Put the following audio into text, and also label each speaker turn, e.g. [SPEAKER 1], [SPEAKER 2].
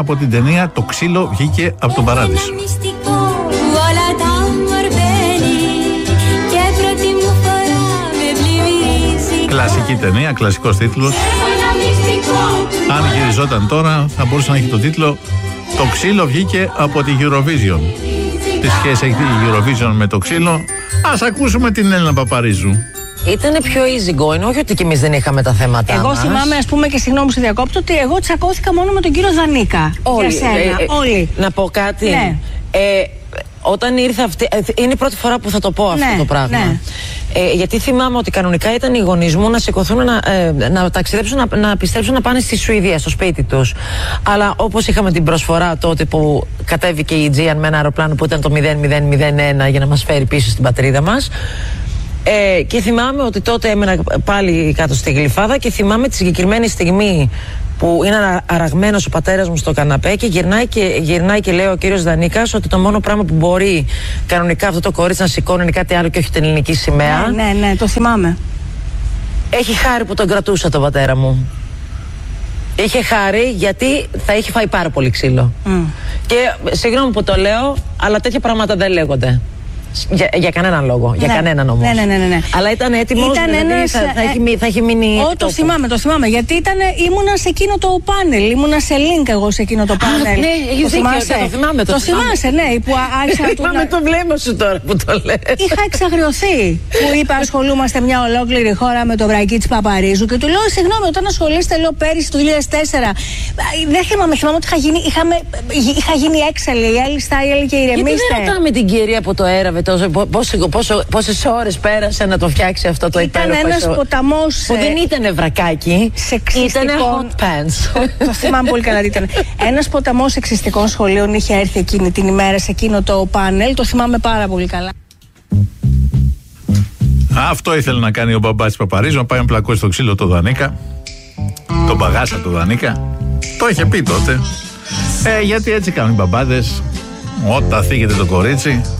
[SPEAKER 1] από την ταινία «Το ξύλο βγήκε από τον παράδεισο». Κλασική ταινία, κλασικός τίτλος. Αν γυριζόταν τώρα θα μπορούσε να έχει το τίτλο «Το ξύλο βγήκε από τη Eurovision». Τι σχέση έχει η Eurovision με το ξύλο? Ας ακούσουμε την Έλληνα Παπαρίζου.
[SPEAKER 2] Ήτανε πιο easy going, όχι ότι κι εμείς δεν είχαμε τα θέματα μας.
[SPEAKER 3] Εγώ θυμάμαι, ας πούμε, και συγγνώμη που σε διακόπτω, ότι εγώ τσακώθηκα μόνο με τον κύριο Δανίκα.
[SPEAKER 2] Όλοι.
[SPEAKER 3] Όλοι.
[SPEAKER 2] Να πω κάτι.
[SPEAKER 3] Ναι.
[SPEAKER 2] Όταν ήρθε αυτή. Είναι η πρώτη φορά που θα το πω αυτό το πράγμα. Ναι. Γιατί θυμάμαι ότι κανονικά ήταν οι γονείς μου να σηκωθούν να ταξιδέψουν, να επιστρέψουν να πάνε στη Σουηδία, στο σπίτι τους. Αλλά όπως είχαμε την προσφορά τότε που κατέβηκε η Aegean με ένα αεροπλάνο που ήταν το 0001 για να μας φέρει πίσω στην πατρίδα μας. Και θυμάμαι ότι τότε έμενα πάλι κάτω στη Γλυφάδα και θυμάμαι τη συγκεκριμένη στιγμή που είναι αραγμένος ο πατέρας μου στο καναπέ και γυρνάει και λέει ο κύριος Δανίκας ότι το μόνο πράγμα που μπορεί κανονικά αυτό το κορίτσι να σηκώνει είναι κάτι άλλο και όχι την ελληνική σημαία.
[SPEAKER 3] Ναι, το θυμάμαι.
[SPEAKER 2] Έχει χάρη που τον κρατούσα τον πατέρα μου. Είχε χάρη γιατί θα είχε φάει πάρα πολύ ξύλο. Και συγγνώμη που το λέω, αλλά τέτοια πράγματα δεν λέγονται. Για κανέναν λόγο. Για κανέναν όμως.
[SPEAKER 3] Ναι.
[SPEAKER 2] Αλλά ήταν έτοιμος, δηλαδή θα έχει μείνει.
[SPEAKER 3] Το θυμάμαι. Γιατί ήμουνα σε εκείνο το πάνελ. Ήμουνα σε link εγώ σε εκείνο το πάνελ.
[SPEAKER 2] Ναι, το θυμάμαι.
[SPEAKER 3] Το θυμάσαι, ναι. Που άρχισα να
[SPEAKER 2] θυμάμαι το βλέμμα σου τώρα που το λες.
[SPEAKER 3] Είχα εξαγριωθεί. Που είπα ασχολούμαστε μια ολόκληρη χώρα με το βρακί της Παπαρίζου. Και του λέω, συγγνώμη, όταν ασχολείστε, λέω πέρυσι το 2004. Δεν θυμάμαι ότι είχα γίνει έξαλλη. Η Έλλη Στάιλ και ηρεμήστε.
[SPEAKER 2] Γιατί δεν ρωτάμε την κυρία που το έραβε πόσες ώρες πέρασε να το φτιάξει αυτό το υπέροχο.
[SPEAKER 3] Ήταν ένας ποταμός
[SPEAKER 2] που δεν ήταν βρακάκι, ήταν hot pants.
[SPEAKER 3] Το θυμάμαι πολύ καλά τι ήταν. Ένας ποταμός σεξιστικών σχολείων είχε έρθει εκείνη την ημέρα σε εκείνο το πάνελ. Το θυμάμαι πάρα πολύ καλά.
[SPEAKER 1] Αυτό ήθελε να κάνει ο μπαμπάς Παπαρίζου, να πάει να πλακώσει στο ξύλο το Δανίκα. Τον παγάσα το Δανίκα. Το είχε πει τότε. Γιατί έτσι κάνουν οι μπαμπάδες. Όταν θίγεται το κορίτσι,